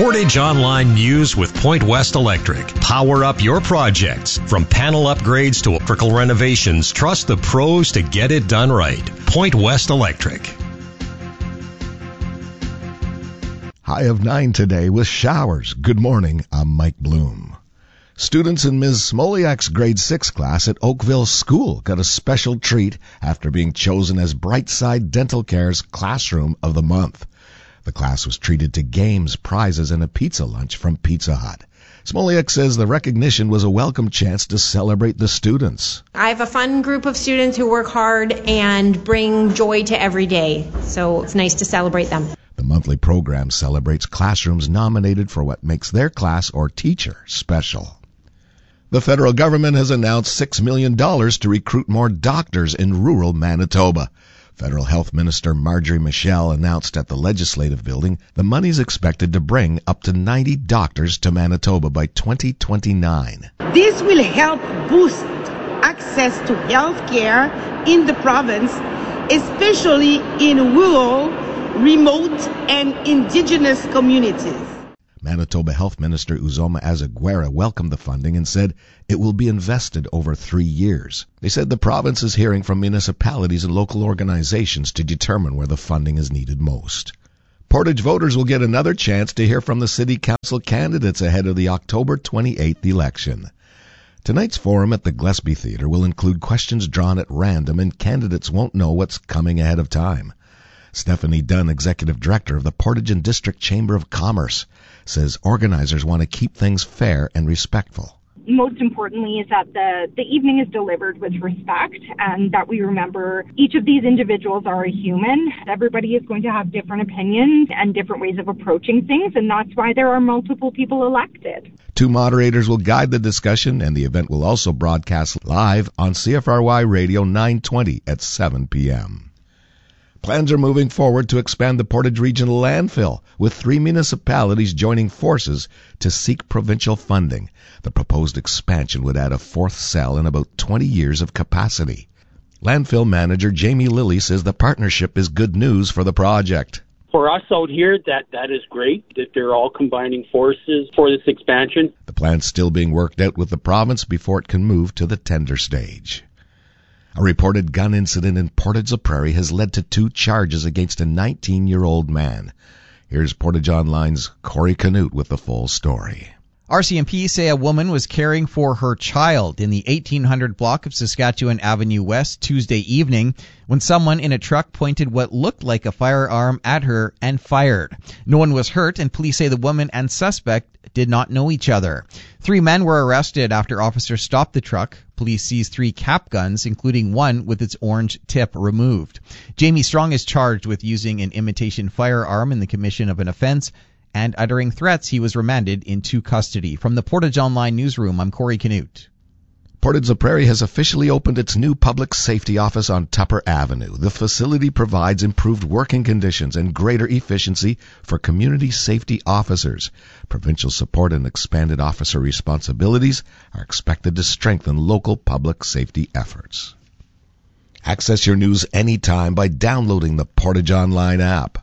Portage Online News with Point West Electric. Power up your projects. From panel upgrades to electrical renovations, trust the pros to get it done right. Point West Electric. High of 9 today with showers. Good morning, I'm Mike Bloom. Students in Ms. Smoliak's grade 6 class at Oakville School got a special treat after being chosen as Brightside Dental Care's Classroom of the Month. The class was treated to games, prizes, and a pizza lunch from Pizza Hut. Smoliak says the recognition was a welcome chance to celebrate the students. I have a fun group of students who work hard and bring joy to every day, so it's nice to celebrate them. The monthly program celebrates classrooms nominated for what makes their class or teacher special. The federal government has announced $6 million to recruit more doctors in rural Manitoba. Federal Health Minister Marjorie Michel announced at the Legislative Building the money is expected to bring up to 90 doctors to Manitoba by 2029. This will help boost access to health care in the province, especially in rural, remote, and indigenous communities. Manitoba Health Minister Uzoma Azaguera welcomed the funding and said it will be invested over 3 years. They said the province is hearing from municipalities and local organizations to determine where the funding is needed most. Portage voters will get another chance to hear from the city council candidates ahead of the October 28th election. Tonight's forum at the Gillespie Theatre will include questions drawn at random, and candidates won't know what's coming ahead of time. Stephanie Dunn, Executive Director of the Portage and District Chamber of Commerce, says organizers want to keep things fair and respectful. Most importantly is that the evening is delivered with respect, and that we remember each of these individuals are a human. Everybody is going to have different opinions and different ways of approaching things, and that's why there are multiple people elected. 2 moderators will guide the discussion, and the event will also broadcast live on CFRY Radio 920 at 7 p.m. Plans are moving forward to expand the Portage Regional Landfill, with 3 municipalities joining forces to seek provincial funding. The proposed expansion would add a 4th cell and about 20 years of capacity. Landfill manager Jamie Lilly says the partnership is good news for the project. For us out here, that is great that they're all combining forces for this expansion. The plan's still being worked out with the province before it can move to the tender stage. A reported gun incident in Portage-la-Prairie has led to 2 charges against a 19-year-old man. Here's Portage Online's Corey Canute with the full story. RCMP say a woman was caring for her child in the 1800 block of Saskatchewan Avenue West Tuesday evening when someone in a truck pointed what looked like a firearm at her and fired. No one was hurt, and police say the woman and suspect did not know each other. 3 men were arrested after officers stopped the truck. Police seized 3 cap guns, including one with its orange tip removed. Jamie Strong is charged with using an imitation firearm in the commission of an offense, and uttering threats. He was remanded into custody. From the Portage Online newsroom, I'm Corey Canute. Portage-la-Prairie has officially opened its new public safety office on Tupper Avenue. The facility provides improved working conditions and greater efficiency for community safety officers. Provincial support and expanded officer responsibilities are expected to strengthen local public safety efforts. Access your news anytime by downloading the Portage Online app.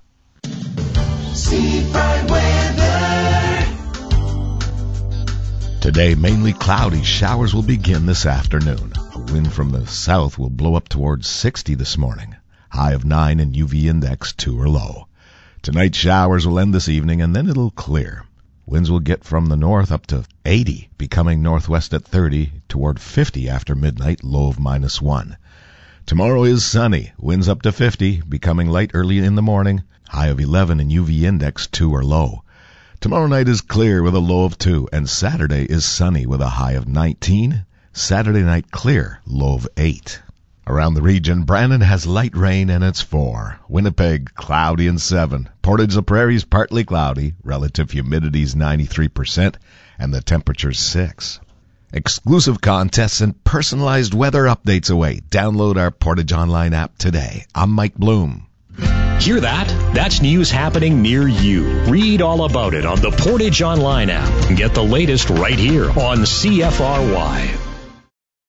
Today, mainly cloudy. Showers will begin this afternoon. A wind from the south will blow up towards 60 this morning. High of 9 and UV index 2 or low. Tonight, showers will end this evening and then it'll clear. Winds will get from the north up to 80, becoming northwest at 30 toward 50 after midnight, low of -1. Tomorrow is sunny. Winds up to 50, becoming light early in the morning. High of 11 and UV index 2 or low. Tomorrow night is clear with a low of 2, and Saturday is sunny with a high of 19. Saturday night clear, low of 8. Around the region, Brandon has light rain and it's 4. Winnipeg, cloudy and 7. Portage-la-Prairie is partly cloudy. Relative humidity is 93%, and the temperature's 6. Exclusive contests and personalized weather updates await. Download our Portage Online app today. I'm Mike Bloom. Hear that? That's news happening near you. Read all about it on the Portage Online app and get the latest right here on CFRY.